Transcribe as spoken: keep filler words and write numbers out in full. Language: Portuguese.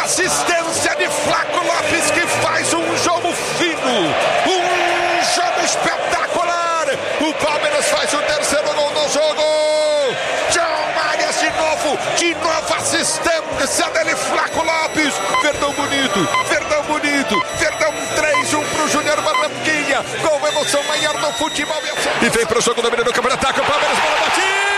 assistência de Flaco Lopes, que faz um jogo fino, um jogo espetacular. O Palmeiras faz o terceiro gol do jogo. John Arias de novo, de novo assistência dele, Flaco Lopes. Verdão bonito, Verdão bonito, Verdão três a um pro Júnior Barranquilla. Gol, emoção maior do futebol. E vem pro jogo do Mineiro, câmera ataca, o Palmeiras, bola batida.